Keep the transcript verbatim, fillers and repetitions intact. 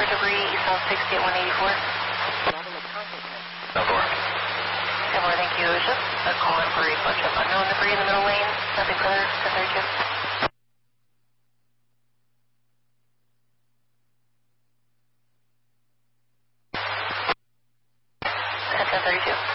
for debris, eastbound sixty at one eighty-four. No four. ten four, thank you. It was just a call in for a bunch of unknown debris in the middle lane. Nothing further, ten thirty-two. ten thirty-two.